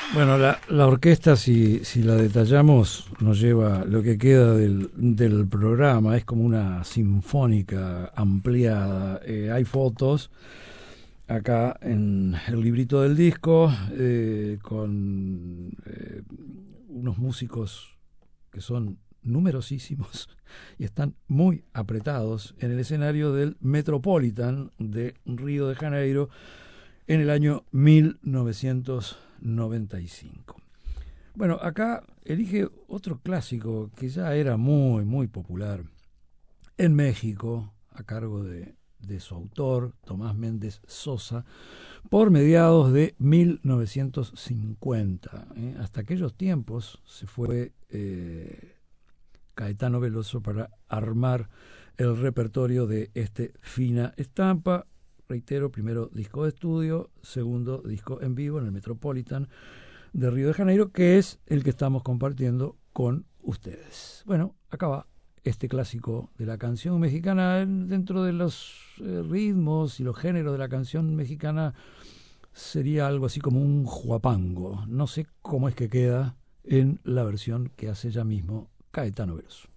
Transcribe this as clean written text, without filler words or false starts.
Bueno, la orquesta, si la detallamos, nos lleva lo que queda del programa, es como una sinfónica ampliada. Hay fotos acá en el librito del disco con unos músicos que son numerosísimos y están muy apretados en el escenario del Metropolitan de Río de Janeiro en el año 1995. Bueno, acá elige otro clásico que ya era muy, muy popular en México, a cargo de su autor, Tomás Méndez Sosa, por mediados de 1950. Hasta aquellos tiempos se fue Caetano Veloso para armar el repertorio de este Fina Estampa. Reitero, primero disco de estudio, segundo disco en vivo en el Metropolitan de Río de Janeiro, que es el que estamos compartiendo con ustedes. Bueno, acá va este clásico de la canción mexicana. Dentro de los ritmos y los géneros de la canción mexicana sería algo así como un huapango. No sé cómo es que queda en la versión que hace ya mismo Caetano Veloso.